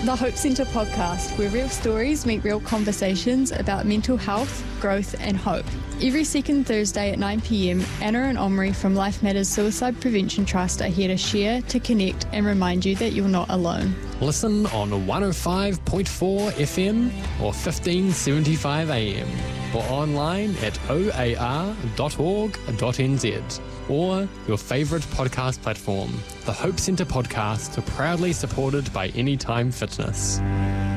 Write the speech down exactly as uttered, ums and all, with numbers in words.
The Hope Centre podcast, where real stories meet real conversations about mental health, growth and hope. Every second Thursday at nine p m, Anna and Omri from Life Matters Suicide Prevention Trust are here to share, to connect and remind you that you're not alone. Listen on one oh five point four F M or fifteen seventy-five A M or online at o a r dot org dot n z or your favourite podcast platform. The Hope Centre podcast, proudly supported by Anytime Fitness.